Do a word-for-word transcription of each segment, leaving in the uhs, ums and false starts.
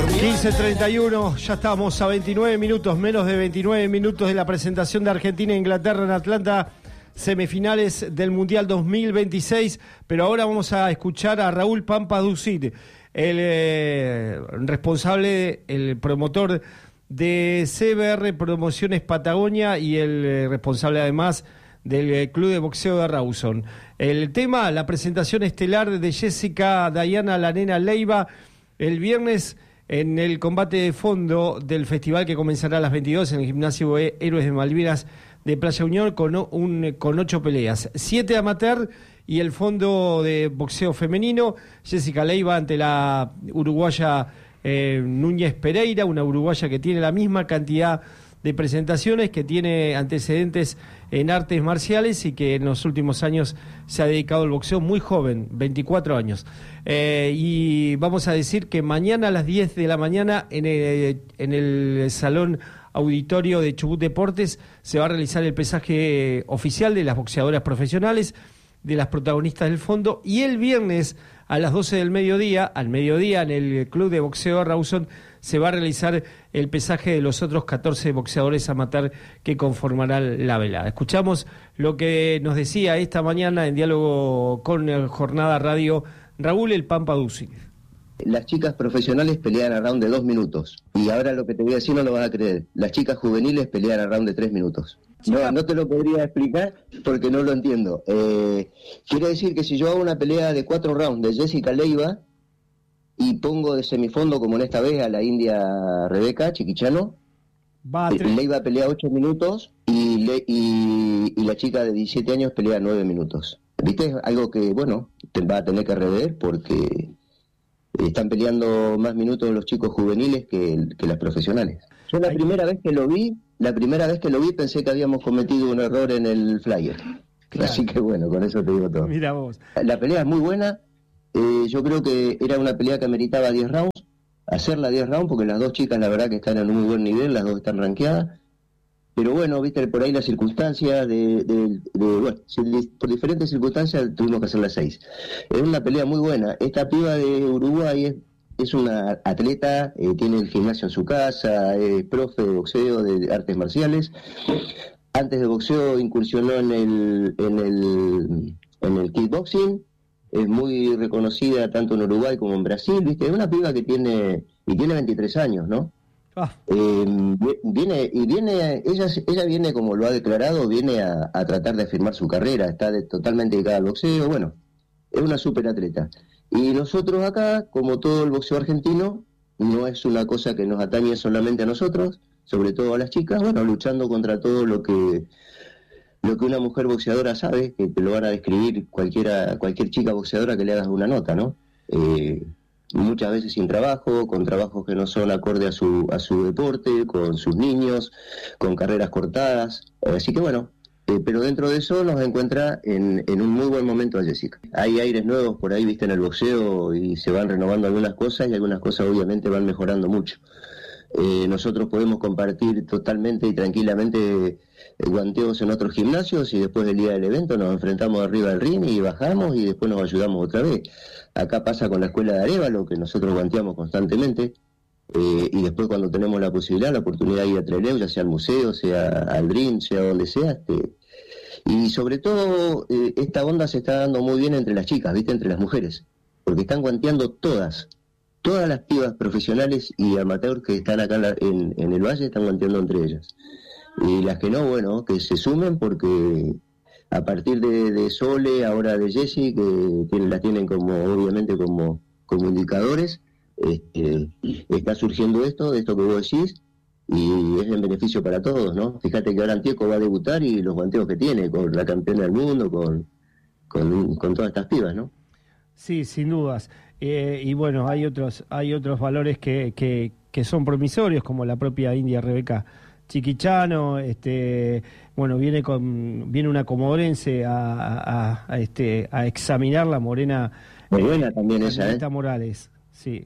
quince treinta y uno, ya estamos a veintinueve minutos, menos de veintinueve minutos de la presentación de Argentina e Inglaterra en Atlanta, semifinales del Mundial dos mil veintiséis, pero ahora vamos a escuchar a Raúl Pampa Ducit, el eh, responsable, el promotor de C B R Promociones Patagonia y el eh, responsable además del eh, Club de Boxeo de Rawson. El tema, la presentación estelar de Jessica Dayana La Nena Leiva el viernes en el combate de fondo del festival que comenzará a las veintidós en el gimnasio Héroes de Malvinas de Playa Unión con, un, con ocho peleas, siete amateur y el fondo de boxeo femenino. Jessica Leiva ante la uruguaya eh, Núñez Pereira, una uruguaya que tiene la misma cantidad de presentaciones, que tiene antecedentes en artes marciales y que en los últimos años se ha dedicado al boxeo, muy joven, veinticuatro años. Eh, y vamos a decir que mañana a las diez de la mañana en el, en el Salón Auditorio de Chubut Deportes se va a realizar el pesaje oficial de las boxeadoras profesionales, de las protagonistas del fondo, y el viernes a las doce del mediodía, al mediodía en el Club de Boxeo de Rawson, se va a realizar el pesaje de los otros catorce boxeadores amateur que conformarán la velada. Escuchamos lo que nos decía esta mañana en diálogo con el Jornada Radio Raúl El Pampa Ducit. Las chicas profesionales pelean a round de dos minutos. Y ahora lo que te voy a decir no lo vas a creer. Las chicas juveniles pelean a round de tres minutos. No, no te lo podría explicar porque no lo entiendo. Eh, quiere decir que si yo hago una pelea de cuatro rounds de Jessica Leiva y pongo de semifondo, como en esta vez, a la india Rebeca Chiquichano, Va eh, Leiva pelea ocho minutos y, le, y, y la chica de diecisiete años pelea nueve minutos. ¿Viste? Algo que, bueno, te va a tener que rever porque están peleando más minutos los chicos juveniles que, que las profesionales. Yo la primera vez que lo vi, la primera vez que lo vi pensé que habíamos cometido un error en el flyer. Claro. Así que bueno, con eso te digo todo. Mira vos. La pelea es muy buena. Eh, yo creo que era una pelea que ameritaba diez rounds, hacerla diez rounds, porque las dos chicas la verdad que están en un muy buen nivel, las dos están rankeadas. Pero bueno, viste, por ahí las circunstancias, de, de, de, bueno, por diferentes circunstancias tuvimos que hacer las seis. Es una pelea muy buena. Esta piba de Uruguay es, es una atleta, eh, tiene el gimnasio en su casa, es profe de boxeo, de artes marciales. Antes de boxeo incursionó en el, en el, en el kickboxing. Es muy reconocida tanto en Uruguay como en Brasil, viste. Es una piba que tiene, y tiene veintitrés años, ¿no? Ah. Eh, viene y viene ella ella viene, como lo ha declarado, viene a, a tratar de afirmar su carrera, está de, totalmente dedicada al boxeo. Bueno, es una super atleta. Y nosotros acá, como todo el boxeo argentino, no es una cosa que nos atañe solamente a nosotros, sobre todo a las chicas, bueno, luchando contra todo lo que lo que una mujer boxeadora sabe, que te lo van a describir cualquiera cualquier chica boxeadora que le hagas una nota, ¿no? Eh, muchas veces sin trabajo, con trabajos que no son acorde a su a su deporte, con sus niños, con carreras cortadas, así que bueno, eh, pero dentro de eso nos encuentra en, en un muy buen momento a Jessica. Hay aires nuevos por ahí, viste, en el boxeo, y se van renovando algunas cosas y algunas cosas obviamente van mejorando mucho. Eh, nosotros podemos compartir totalmente y tranquilamente guanteos en otros gimnasios y después del día del evento nos enfrentamos arriba del ring y bajamos y después nos ayudamos otra vez. Acá pasa con la escuela de Arévalo, que nosotros guanteamos constantemente, eh, y después cuando tenemos la posibilidad, la oportunidad de ir a Trelew, ya sea al museo, sea al ring, sea donde sea, este, y sobre todo eh, esta onda se está dando muy bien entre las chicas, viste, entre las mujeres, porque están guanteando todas, todas las pibas profesionales y amateurs que están acá en, la, en, en el valle están guanteando entre ellas. Y las que no, bueno, que se sumen porque a partir de, de Sole, ahora de Jessie, que tienen, las tienen como, obviamente, como, como indicadores, este, está surgiendo esto, de esto que vos decís, y es en beneficio para todos, ¿no? Fíjate que ahora Antieco va a debutar y los guanteos que tiene, con la campeona del mundo, con, con, con todas estas pibas, ¿no? Sí, sin dudas. Eh, y bueno, hay otros, hay otros valores que, que, que son promisorios, como la propia india Rebeca Chiquichano, este, bueno, viene con viene una comodorense a, a, a este a examinar la morena. Muy buena eh, también esa, ¿eh? Morales, sí.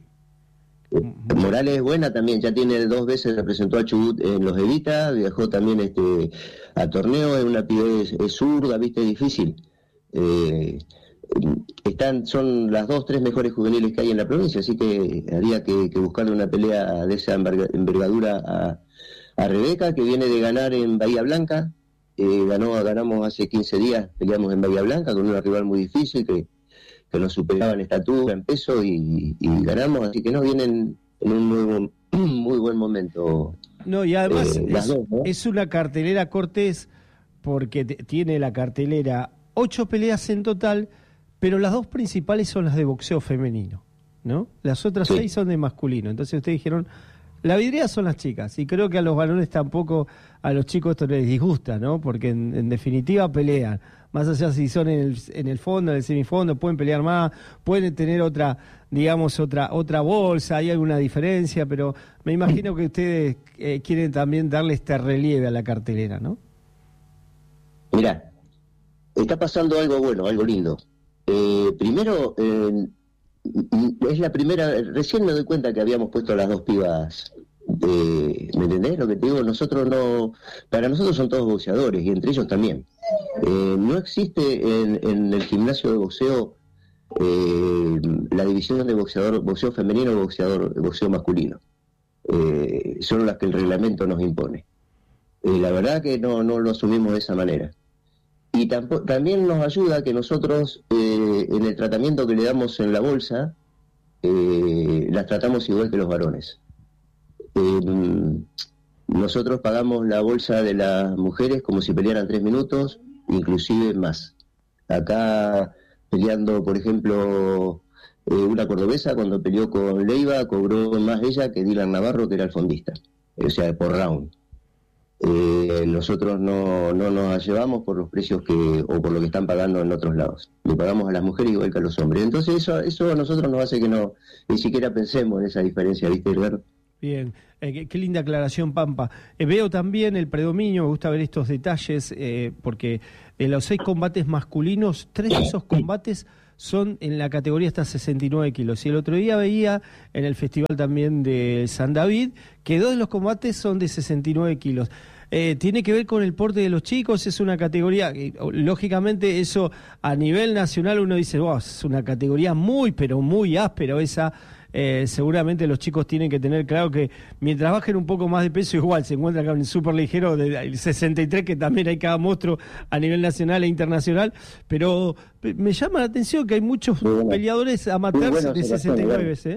Morales es buena también, ya tiene dos veces, representó a Chubut en los Evita, viajó también este a torneo, es una pibe, es, es zurda, viste, es difícil. Eh, están son las dos, tres mejores juveniles que hay en la provincia, así que habría que, que buscarle una pelea de esa envergadura a, a Rebeca, que viene de ganar en Bahía Blanca. Eh, ganó ganamos hace quince días, peleamos en Bahía Blanca con una rival muy difícil que, que nos superaba en estatura, en peso, y, y ganamos, así que nos vienen en un muy, muy buen momento. No, y además eh, es, dos, ¿no? es una cartelera, Cortés, porque te, tiene la cartelera ocho peleas en total, pero las dos principales son las de boxeo femenino, ¿no? Las otras sí. seis son de masculino. Entonces ustedes dijeron, la vidriera son las chicas, y creo que a los varones tampoco, a los chicos esto les disgusta, ¿no? Porque en, en definitiva pelean, más allá si son en el, en el fondo, en el semifondo, pueden pelear más, pueden tener otra, digamos, otra otra bolsa, hay alguna diferencia, pero me imagino que ustedes eh, quieren también darle este relieve a la cartelera, ¿no? Mirá, está pasando algo bueno, algo lindo. Eh, primero, eh, es la primera, recién me doy cuenta que habíamos puesto a las dos pibas, eh, ¿me entendés lo que te digo? Nosotros no, para nosotros son todos boxeadores, y entre ellos también. Eh, no existe en, en el gimnasio de boxeo eh, la división de boxeador, boxeo femenino y boxeador, boxeo masculino. Eh, son las que el reglamento nos impone. Eh, la verdad que no, no lo asumimos de esa manera. Y tampo- también nos ayuda que nosotros, eh, en el tratamiento que le damos en la bolsa, eh, las tratamos igual que los varones. Eh, nosotros pagamos la bolsa de las mujeres como si pelearan tres minutos, inclusive más. Acá peleando, por ejemplo, eh, una cordobesa, cuando peleó con Leiva, cobró más ella que Dylan Navarro, que era el fondista, o sea, por round. Eh, nosotros no, no nos llevamos por los precios que o por lo que están pagando en otros lados. Le pagamos a las mujeres igual que a los hombres. Entonces eso eso a nosotros nos hace que no ni siquiera pensemos en esa diferencia, ¿viste, Edgar? Bien, eh, qué, qué linda aclaración, Pampa. Eh, veo también el predominio, me gusta ver estos detalles, eh, porque de los seis combates masculinos, tres de esos combates son en la categoría hasta sesenta y nueve kilos. Y el otro día veía en el festival también de San David que dos de los combates son de sesenta y nueve kilos. Eh, ¿Tiene que ver con el porte de los chicos? Es una categoría, que, lógicamente eso a nivel nacional uno dice, oh, es una categoría muy, pero muy áspera esa. Eh, seguramente los chicos tienen que tener claro que mientras bajen un poco más de peso, igual se encuentran con el súper ligero del sesenta y tres, que también hay cada monstruo a nivel nacional e internacional, pero me llama la atención que hay muchos bueno, peleadores amateurs de sesenta y nueve, ¿eh?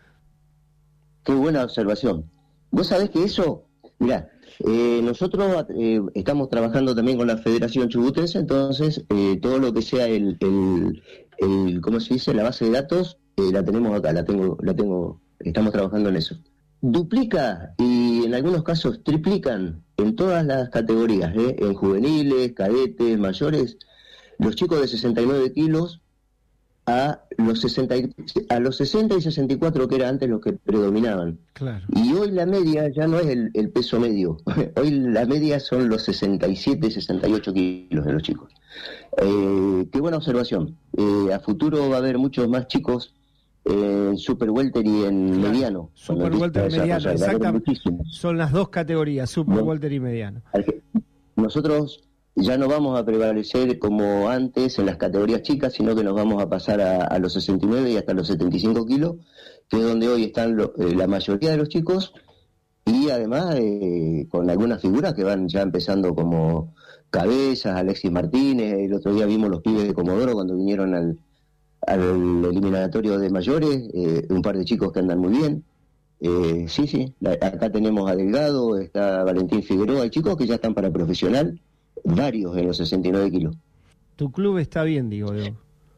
Qué buena observación. Vos sabés que eso, mirá, eh, nosotros eh, estamos trabajando también con la Federación Chubutense, entonces eh, todo lo que sea el, el, el, ¿cómo se dice? La base de datos, eh, la tenemos acá, la tengo, la tengo, estamos trabajando en eso. Duplica y en algunos casos triplican en todas las categorías, ¿eh? En juveniles, cadetes, mayores, los chicos de sesenta y nueve kilos a los sesenta a los sesenta y sesenta y cuatro que era antes los que predominaban. Claro. Y hoy la media ya no es el, el peso medio. Hoy la media son los sesenta y siete, sesenta y ocho kilos de los chicos. Eh, qué buena observación. Eh, a futuro va a haber muchos más chicos en super welter y en claro. mediano. Super welter y mediano, exactamente. Son las dos categorías, super ¿no? welter y mediano. Nosotros ya no vamos a prevalecer como antes en las categorías chicas, sino que nos vamos a pasar a, a los sesenta y nueve y hasta los setenta y cinco kilos, que es donde hoy están lo, eh, la mayoría de los chicos, y además eh, con algunas figuras que van ya empezando como Cabezas, Alexis Martínez. El otro día vimos los pibes de Comodoro cuando vinieron al, al eliminatorio de mayores, eh, un par de chicos que andan muy bien. Eh, sí, sí, la, acá tenemos a Delgado, está Valentín Figueroa, hay chicos que ya están para profesional, varios en los sesenta y nueve kilos. Tu club está bien, digo yo.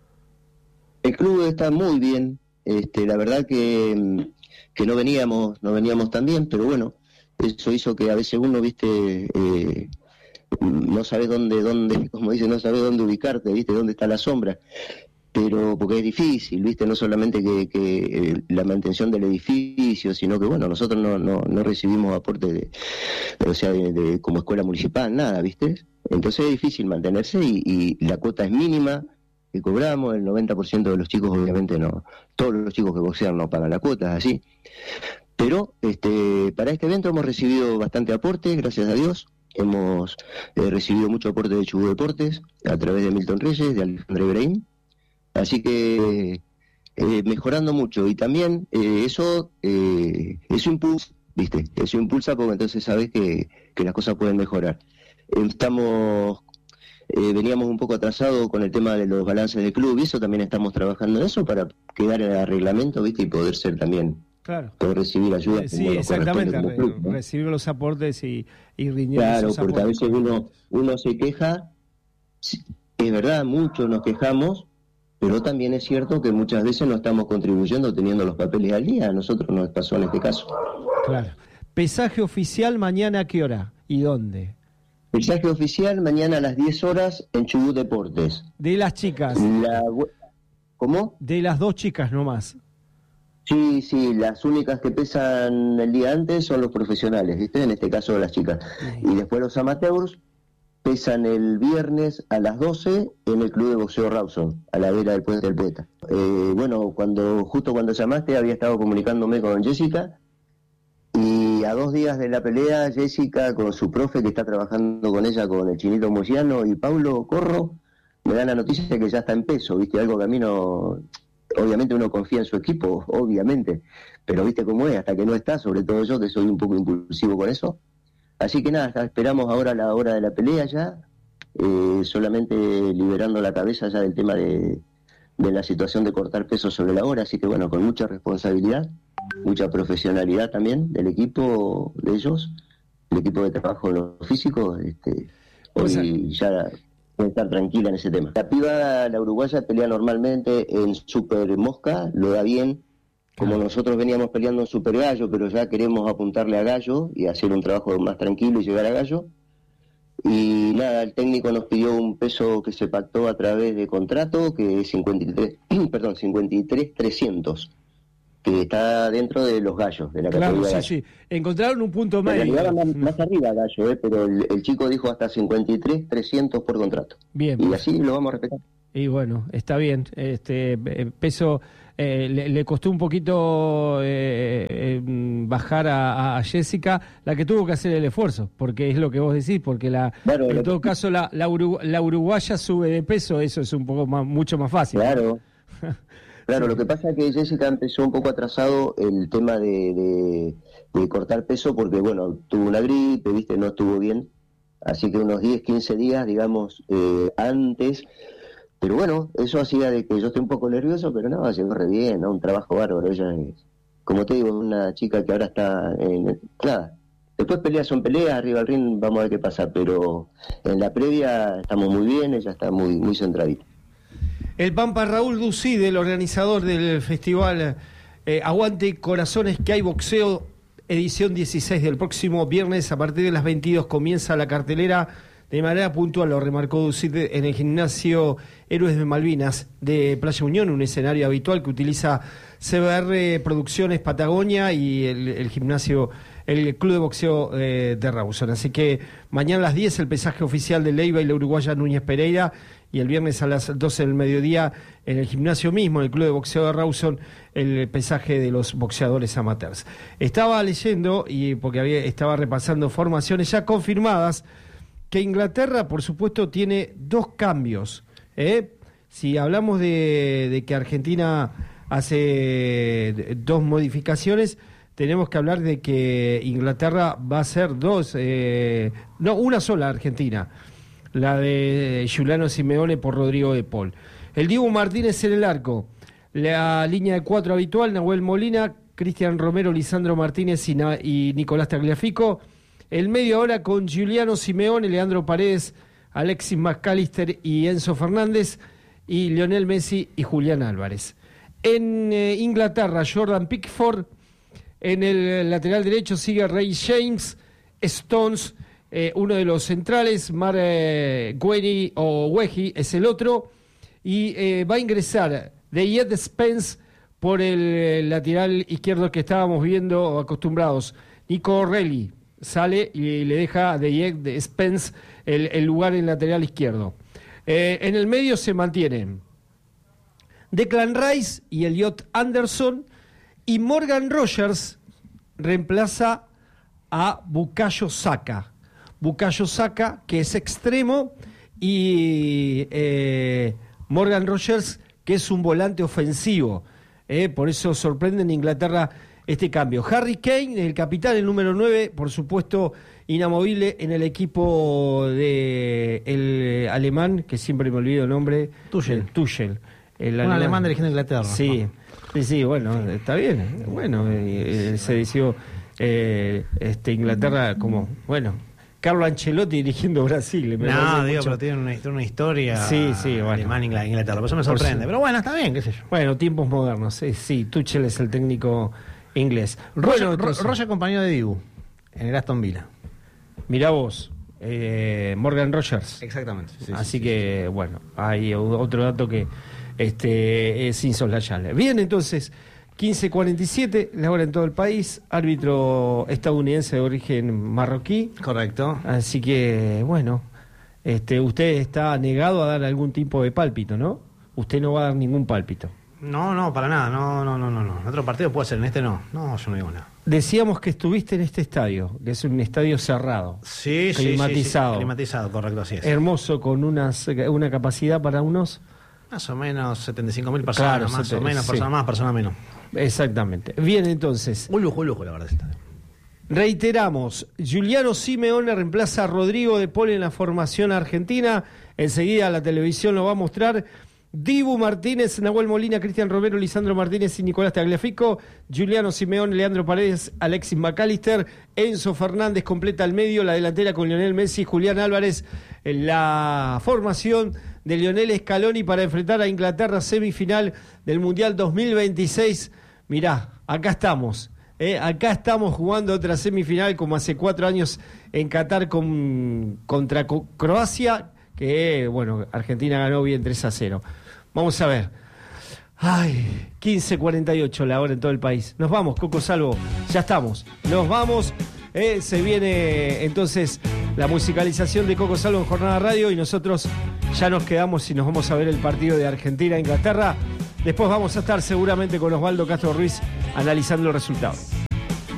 El club está muy bien. Este, la verdad que, que no veníamos, no veníamos tan bien, pero bueno, eso hizo que a veces uno, viste, eh, no sabes dónde, dónde, como dice, no sabes dónde ubicarte, viste, dónde está la sombra. Pero porque es difícil, viste, no solamente que, que eh, la mantención del edificio, sino que bueno, nosotros no, no, no recibimos aporte de, o sea, de, de, como escuela municipal, nada, viste. Entonces es difícil mantenerse y, y la cuota es mínima que cobramos, el noventa por ciento de los chicos obviamente no, todos los chicos que boxean no pagan la cuota, es así. Pero este, para este evento hemos recibido bastante aporte, gracias a Dios. Hemos eh, recibido mucho aporte de Chubut Deportes a través de Milton Reyes, de Alejandro Ibrahim. Así que eh, mejorando mucho. Y también eh, eso, eh, eso impulsa, ¿viste? Eso impulsa porque entonces sabes que, que las cosas pueden mejorar. Eh, estamos... Eh, veníamos un poco atrasados con el tema de los balances del club y eso también estamos trabajando en eso para quedar en el reglamento, ¿viste? Y poder ser también, claro, poder recibir ayuda. Eh, sí, exactamente, como club, ¿no? Recibir los aportes y, y rindir claro, esos porque aportes. A veces uno, uno se queja, es verdad, muchos nos quejamos, pero también es cierto que muchas veces no estamos contribuyendo teniendo los papeles al día. A nosotros nos pasó en este caso. Claro. Pesaje oficial mañana, ¿a qué hora y dónde? Pesaje oficial mañana a las diez horas en Chubut Deportes. De las chicas. La... ¿Cómo? De las dos chicas nomás. Sí, sí, las únicas que pesan el día antes son los profesionales, ¿viste? En este caso las chicas. Sí. Y después los amateurs pesan el viernes a las doce en el Club de Boxeo Rawson, a la vera del Puente del Poeta. Eh, bueno, cuando justo cuando llamaste había estado comunicándome con Jessica. Y a dos días de la pelea, Jessica, con su profe que está trabajando con ella, con el Chinito Moyano y Paulo Corro, me dan la noticia de que ya está en peso, ¿viste? Algo que a mí no... Obviamente uno confía en su equipo, obviamente, pero ¿viste cómo es? Hasta que no está, sobre todo yo, que soy un poco impulsivo con eso. Así que nada, esperamos ahora la hora de la pelea ya, eh, solamente liberando la cabeza ya del tema de, de la situación de cortar peso sobre la hora, así que bueno, con mucha responsabilidad, mucha profesionalidad también del equipo de ellos, el equipo de trabajo en lo físico, este, hoy sea, ya puede estar tranquila en ese tema. La piba, la uruguaya, pelea normalmente en Super Mosca, lo da bien, como nosotros veníamos peleando en Super Gallo, pero ya queremos apuntarle a Gallo y hacer un trabajo más tranquilo y llegar a Gallo. Y nada, el técnico nos pidió un peso que se pactó a través de contrato, que es cincuenta y tres, perdón, cincuenta y tres trescientos. Que está dentro de los gallos, de la claro, categoría sí, gallo. sí. Encontraron un punto medio. En realidad más, más arriba gallo, eh, pero el, el chico dijo hasta cincuenta y tres trescientos por contrato. Bien. Y así lo vamos a respetar. Y bueno, está bien. Este peso eh, le, le costó un poquito eh, eh, bajar a, a Jessica, la que tuvo que hacer el esfuerzo, porque es lo que vos decís, porque la claro, en todo que... caso la, la, Urugu la uruguaya sube de peso, eso es un poco más, mucho más fácil. Claro. Claro, sí. Lo que pasa es que Jessica empezó un poco atrasado el tema de, de, de cortar peso porque, bueno, tuvo una gripe, viste, no estuvo bien, así que unos diez, quince días, digamos, eh, antes, pero bueno, eso hacía de que yo esté un poco nervioso, pero no, llegó re bien, ¿no? Un trabajo bárbaro, ella es, como te digo, una chica que ahora está en... Nada, después peleas son peleas, arriba del ring vamos a ver qué pasa, pero en la previa estamos muy bien, ella está muy, muy centradita. El Pampa Raúl Ducide, el organizador del festival eh, Aguante Corazones que hay boxeo, edición dieciséis del próximo viernes a partir de las veintidós comienza la cartelera de manera puntual, lo remarcó Ducide en el gimnasio Héroes de Malvinas de Playa Unión, un escenario habitual que utiliza C B R Producciones Patagonia y el, el gimnasio, el Club de Boxeo eh, de Rawson. Así que mañana a las diez el pesaje oficial de Leiva y la uruguaya Núñez Pereira, y el viernes a las doce del mediodía en el gimnasio mismo, en el Club de Boxeo de Rawson, el pesaje de los boxeadores amateurs. Estaba leyendo, y porque había, estaba repasando formaciones ya confirmadas, que Inglaterra, por supuesto, tiene dos cambios. ¿eh? Si hablamos de, de que Argentina hace dos modificaciones, tenemos que hablar de que Inglaterra va a hacer dos, eh, no, una sola Argentina. La de Giuliano Simeone por Rodrigo de Paul. El Diego Martínez en el arco. La línea de cuatro habitual, Nahuel Molina, Cristian Romero, Lisandro Martínez y, Na y Nicolás Tagliafico. El medio ahora con Giuliano Simeone, Leandro Paredes, Alexis McAllister y Enzo Fernández, y Lionel Messi y Julián Álvarez. En eh, Inglaterra, Jordan Pickford. En el lateral derecho sigue Ray James, Stones, Eh, uno de los centrales, Mar eh, Gueni o Weji es el otro, y eh, va a ingresar Deyet Spence por el, el lateral izquierdo que estábamos viendo acostumbrados. Nico Orelli sale y le deja a Deyet Spence el, el lugar en el lateral izquierdo. Eh, en el medio se mantienen Declan Rice y Elliot Anderson, y Morgan Rogers reemplaza a Bukayo Saka. Bukayo Saka, que es extremo, y eh, Morgan Rogers, que es un volante ofensivo. Eh, por eso sorprende en Inglaterra este cambio. Harry Kane, el capitán, el número nueve, por supuesto, inamovible en el equipo de el alemán, que siempre me olvido el nombre. Tuchel. Tuchel. El un alemán, alemán dirigiendo Inglaterra. Sí, ¿no? sí, sí, bueno, está bien. Bueno, eh, eh, se decidió eh, este, Inglaterra como, bueno, Carlo Ancelotti dirigiendo Brasil. Me no, digo, mucho. Pero tiene una, una historia sí, sí, bueno. alemán Inglaterra, por eso me sorprende. Por pero bueno, está bien, qué sé yo. Bueno, tiempos modernos, eh, sí, Tuchel es el técnico inglés. Roger, bueno, Roger compañero de Dibu en el Aston Villa. Mirá vos, eh, Morgan Rogers. Exactamente. Sí, Así sí, que, sí. bueno, hay otro dato que este, es insoslayable. Bien, entonces, quince cuarenta y siete, la hora en todo el país, árbitro estadounidense de origen marroquí. Correcto. Así que, bueno, este, usted está negado a dar algún tipo de pálpito, ¿no? Usted no va a dar ningún pálpito. No, no, para nada, no, no, no, no, no. En otro partido puede ser, en este no. No, yo no digo nada. Decíamos que estuviste en este estadio, que es un estadio cerrado. Sí, climatizado. Sí, sí, climatizado, correcto, así es. Hermoso, con unas, una capacidad para unos... Más o menos setenta y cinco mil personas, claro, más setenta, o menos, sí. Personas más, personas menos. Exactamente. Bien, entonces. Un lujo, un lujo, la verdad. Reiteramos, Giuliano Simeone reemplaza a Rodrigo de Paul en la formación argentina. Enseguida la televisión lo va a mostrar. Dibu Martínez, Nahuel Molina, Cristian Romero, Lisandro Martínez y Nicolás Tagliafico. Giuliano Simeone, Leandro Paredes, Alexis McAllister. Enzo Fernández completa el medio, la delantera con Lionel Messi, Julián Álvarez. La formación de Lionel Scaloni para enfrentar a Inglaterra, semifinal del Mundial dos mil veintiséis. Mirá, acá estamos. Eh, acá estamos jugando otra semifinal como hace cuatro años en Qatar con, contra Croacia, que bueno, Argentina ganó bien tres a cero. Vamos a ver. Ay, quince cuarenta y ocho la hora en todo el país. Nos vamos, Coco Salvo. Ya estamos. Nos vamos. Eh, se viene entonces la musicalización de Coco Salvo en Jornada Radio y nosotros ya nos quedamos y nos vamos a ver el partido de Argentina-Inglaterra. Después vamos a estar seguramente con Osvaldo Castro Ruiz analizando los resultados.